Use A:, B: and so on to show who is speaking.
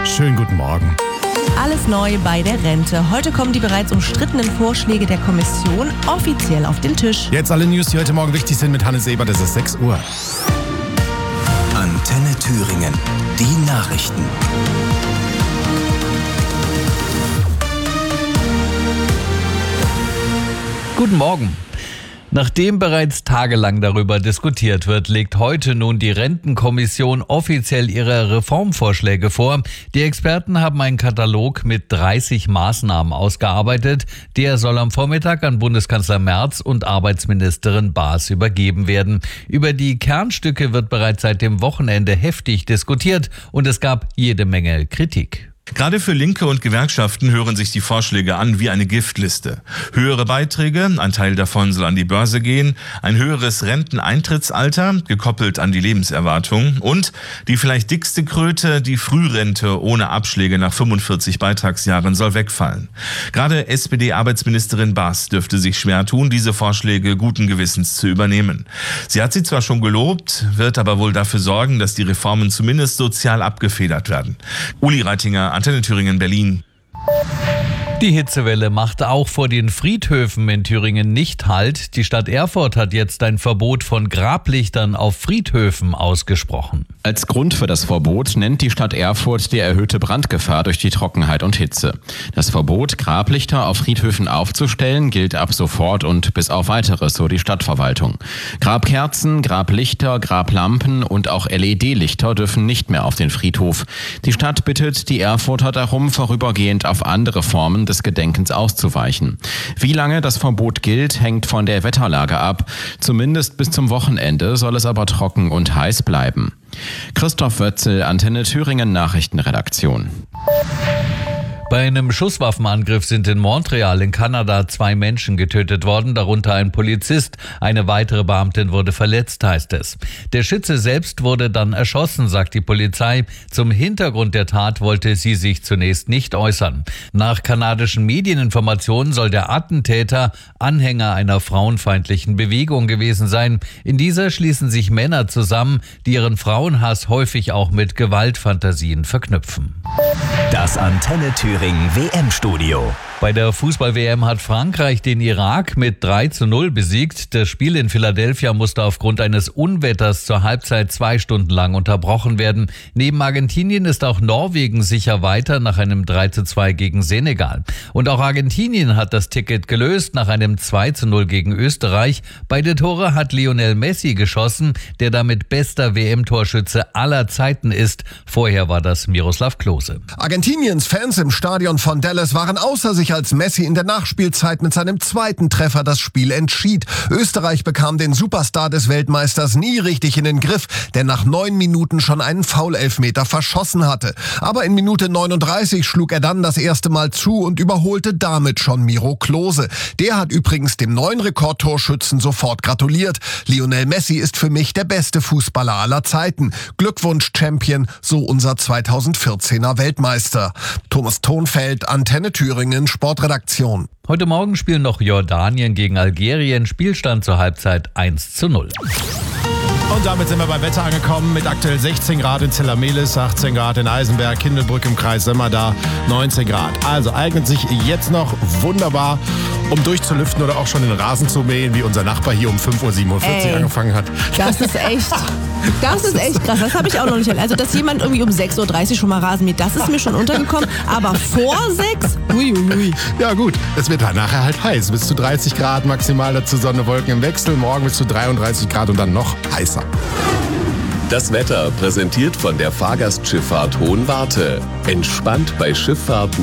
A: Schönen guten Morgen.
B: Alles neu bei der Rente. Heute kommen die bereits umstrittenen Vorschläge der Kommission offiziell auf den Tisch.
A: Jetzt alle News, die heute Morgen wichtig sind mit Hannes Ebert. Es ist 6 Uhr.
C: Antenne Thüringen. Die Nachrichten.
D: Guten Morgen. Nachdem bereits tagelang darüber diskutiert wird, legt heute nun die Rentenkommission offiziell ihre Reformvorschläge vor. Die Experten haben einen Katalog mit 30 Maßnahmen ausgearbeitet. Der soll am Vormittag an Bundeskanzler Merz und Arbeitsministerin Baas übergeben werden. Über die Kernstücke wird bereits seit dem Wochenende heftig diskutiert und es gab jede Menge Kritik.
E: Gerade für Linke und Gewerkschaften hören sich die Vorschläge an wie eine Giftliste. Höhere Beiträge, ein Teil davon soll an die Börse gehen, ein höheres Renteneintrittsalter, gekoppelt an die Lebenserwartung und die vielleicht dickste Kröte, die Frührente ohne Abschläge nach 45 Beitragsjahren soll wegfallen. Gerade SPD-Arbeitsministerin Baas dürfte sich schwer tun, diese Vorschläge guten Gewissens zu übernehmen. Sie hat sie zwar schon gelobt, wird aber wohl dafür sorgen, dass die Reformen zumindest sozial abgefedert werden. Uli Reitinger, Antenne Thüringen, Berlin.
D: Die Hitzewelle macht auch vor den Friedhöfen in Thüringen nicht Halt. Die Stadt Erfurt hat jetzt ein Verbot von Grablichtern auf Friedhöfen ausgesprochen.
F: Als Grund für das Verbot nennt die Stadt Erfurt die erhöhte Brandgefahr durch die Trockenheit und Hitze. Das Verbot, Grablichter auf Friedhöfen aufzustellen, gilt ab sofort und bis auf Weiteres, so die Stadtverwaltung. Grabkerzen, Grablichter, Grablampen und auch LED-Lichter dürfen nicht mehr auf den Friedhof. Die Stadt bittet die Erfurter darum, vorübergehend auf andere Formen des Gedenkens auszuweichen. Wie lange das Verbot gilt, hängt von der Wetterlage ab. Zumindest bis zum Wochenende soll es aber trocken und heiß bleiben. Christoph Wötzel, Antenne Thüringen Nachrichtenredaktion.
D: Bei einem Schusswaffenangriff sind in Montreal in Kanada 2 Menschen getötet worden, darunter ein Polizist. Eine weitere Beamtin wurde verletzt, heißt es. Der Schütze selbst wurde dann erschossen, sagt die Polizei. Zum Hintergrund der Tat wollte sie sich zunächst nicht äußern. Nach kanadischen Medieninformationen soll der Attentäter Anhänger einer frauenfeindlichen Bewegung gewesen sein. In dieser schließen sich Männer zusammen, die ihren Frauenhass häufig auch mit Gewaltfantasien verknüpfen.
C: Das Antenne Thüringen WM-Studio.
D: Bei der Fußball-WM hat Frankreich den Irak mit 3:0 besiegt. Das Spiel in Philadelphia musste aufgrund eines Unwetters zur Halbzeit 2 Stunden lang unterbrochen werden. Neben Argentinien ist auch Norwegen sicher weiter nach einem 3:2 gegen Senegal. Und auch Argentinien hat das Ticket gelöst nach einem 2:0 gegen Österreich. Beide Tore hat Lionel Messi geschossen, der damit bester WM-Torschütze aller Zeiten ist. Vorher war das Miroslav Klose.
G: Argentiniens Fans im Stadion von Dallas waren außer sich, als Messi in der Nachspielzeit mit seinem zweiten Treffer das Spiel entschied. Österreich bekam den Superstar des Weltmeisters nie richtig in den Griff, der nach 9 Minuten schon einen Foul-Elfmeter verschossen hatte. Aber in Minute 39 schlug er dann das erste Mal zu und überholte damit schon Miro Klose. Der hat übrigens dem neuen Rekordtorschützen sofort gratuliert. Lionel Messi ist für mich der beste Fußballer aller Zeiten. Glückwunsch, Champion, so unser 2014er Weltmeister. Thomas Thonfeld, Antenne Thüringen, Sportredaktion.
D: Heute Morgen spielen noch Jordanien gegen Algerien. Spielstand zur Halbzeit 1:0.
A: Und damit sind wir beim Wetter angekommen mit aktuell 16 Grad in Zellamelis, 18 Grad in Eisenberg, Kindelbrück im Kreis Sömmerda, 19 Grad. Also eignet sich jetzt noch wunderbar, um durchzulüften oder auch schon den Rasen zu mähen, wie unser Nachbar hier um 5:47 Uhr angefangen hat.
B: Das ist echt krass. Das habe ich auch noch nicht erlebt. Also, dass jemand irgendwie um 6:30 Uhr schon mal Rasen mäht, das ist mir schon untergekommen. Aber vor 6? Uiuiui.
A: Ja gut, es wird nachher halt heiß. Bis zu 30 Grad maximal, dazu Sonne, Wolken im Wechsel. Morgen bis zu 33 Grad und dann noch heißer.
H: Das Wetter präsentiert von der Fahrgastschifffahrt Hohenwarte. Entspannt bei Schifffahrten